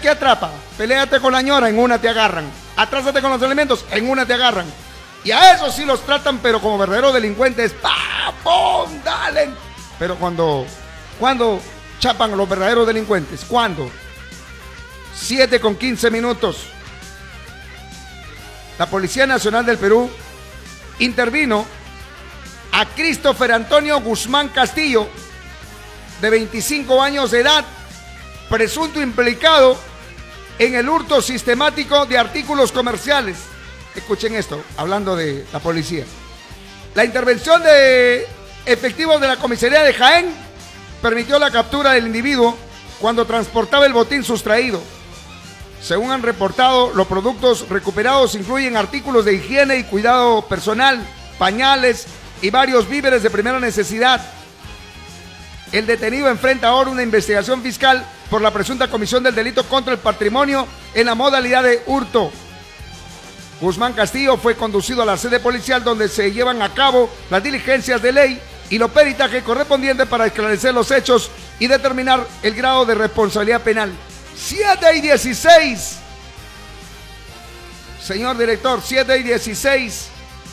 que atrapa. Peléate con la ñora, en una te agarran. Atrásate con los elementos, en una te agarran. Y a eso sí los tratan, pero como verdaderos delincuentes. ¡Pam! ¡Pum! ¡Dale! Pero cuando chapan a los verdaderos delincuentes, ¿cuándo? 7:15. La Policía Nacional del Perú intervino a Christopher Antonio Guzmán Castillo, de 25 años de edad, presunto implicado en el hurto sistemático de artículos comerciales. Escuchen esto, hablando de la policía. La intervención de efectivos de la comisaría de Jaén permitió la captura del individuo cuando transportaba el botín sustraído. Según han reportado, los productos recuperados incluyen artículos de higiene y cuidado personal, pañales y varios víveres de primera necesidad. El detenido enfrenta ahora una investigación fiscal por la presunta comisión del delito contra el patrimonio en la modalidad de hurto. Guzmán Castillo fue conducido a la sede policial donde se llevan a cabo las diligencias de ley y los peritajes correspondientes para esclarecer los hechos y determinar el grado de responsabilidad penal. 7:16. Señor director, 7:16.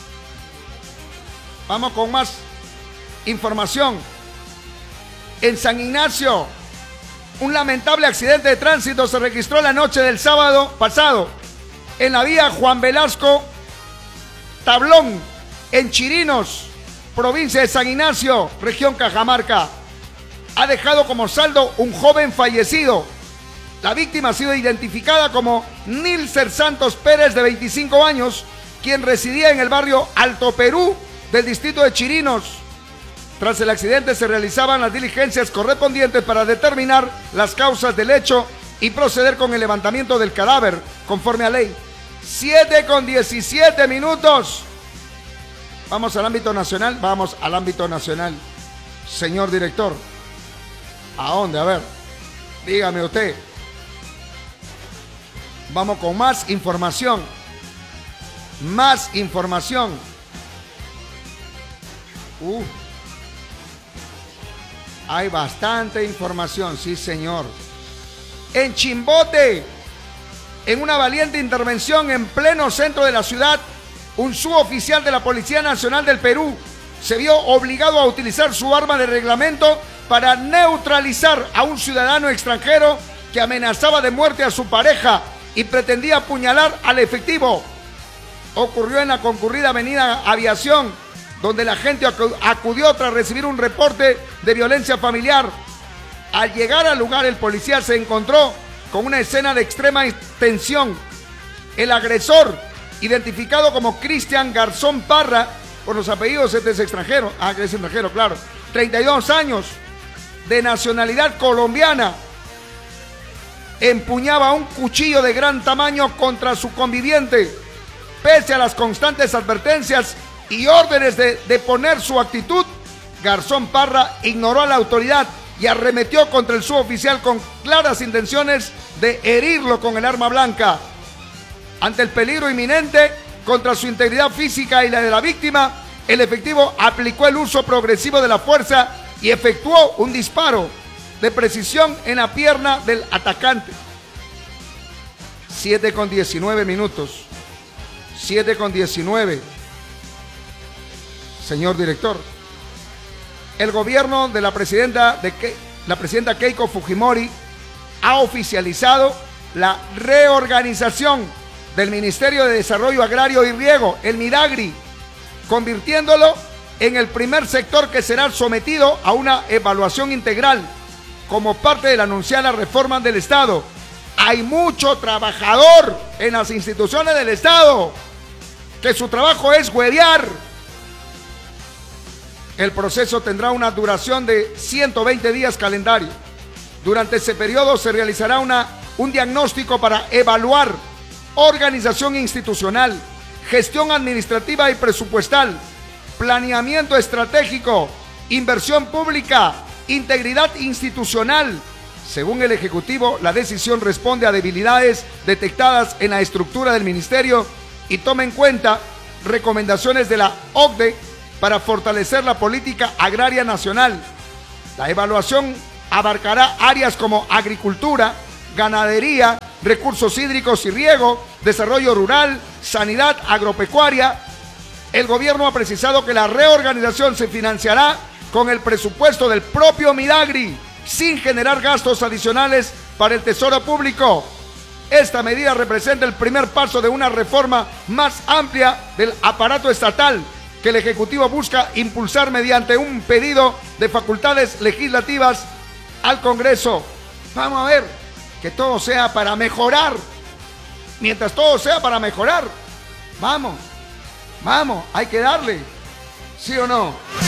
Vamos con más información. En San Ignacio, un lamentable accidente de tránsito se registró la noche del sábado pasado en la vía Juan Velasco Tablón, en Chirinos, provincia de San Ignacio, región Cajamarca. Ha dejado como saldo un joven fallecido. La víctima ha sido identificada como Nilser Santos Pérez, de 25 años, quien residía en el barrio Alto Perú del distrito de Chirinos. Tras el accidente se realizaban las diligencias correspondientes para determinar las causas del hecho y proceder con el levantamiento del cadáver conforme a ley. 7:17. Vamos al ámbito nacional. Señor director, ¿a dónde? A ver, dígame usted. Vamos con más información. Hay bastante información, sí señor. En Chimbote, en una valiente intervención en pleno centro de la ciudad, un suboficial de la Policía Nacional del Perú se vio obligado a utilizar su arma de reglamento para neutralizar a un ciudadano extranjero que amenazaba de muerte a su pareja y pretendía apuñalar al efectivo. Ocurrió en la concurrida avenida Aviación, donde la gente acudió tras recibir un reporte de violencia familiar. Al llegar al lugar, el policía se encontró con una escena de extrema tensión. El agresor, identificado como Cristian Garzón Parra, por los apellidos, este es extranjero, es extranjero, claro, 32 años, de nacionalidad colombiana, empuñaba un cuchillo de gran tamaño contra su conviviente. Pese a las constantes advertencias y órdenes de deponer su actitud, Garzón Parra ignoró a la autoridad y arremetió contra el suboficial con claras intenciones de herirlo con el arma blanca. Ante el peligro inminente contra su integridad física y la de la víctima, el efectivo aplicó el uso progresivo de la fuerza y efectuó un disparo de precisión en la pierna del atacante. 7:19. 7:19. Señor director, el gobierno de la presidenta Keiko Fujimori ha oficializado la reorganización del Ministerio de Desarrollo Agrario y Riego, el MIDAGRI, convirtiéndolo en el primer sector que será sometido a una evaluación integral como parte de la anunciada reforma del Estado. Hay mucho trabajador en las instituciones del Estado que su trabajo es huevear. El proceso tendrá una duración de 120 días calendario. Durante ese periodo se realizará un diagnóstico para evaluar organización institucional, gestión administrativa y presupuestal, planeamiento estratégico, inversión pública, integridad institucional. Según el Ejecutivo, la decisión responde a debilidades detectadas en la estructura del ministerio y toma en cuenta recomendaciones de la OCDE para fortalecer la política agraria nacional. La evaluación abarcará áreas como agricultura, ganadería, recursos hídricos y riego, desarrollo rural, sanidad agropecuaria. El gobierno ha precisado que la reorganización se financiará con el presupuesto del propio Midagri, sin generar gastos adicionales para el Tesoro Público. Esta medida representa el primer paso de una reforma más amplia del aparato estatal que el Ejecutivo busca impulsar mediante un pedido de facultades legislativas al Congreso. Vamos a ver, que todo sea para mejorar. Mientras todo sea para mejorar, vamos, hay que darle, ¿sí o no?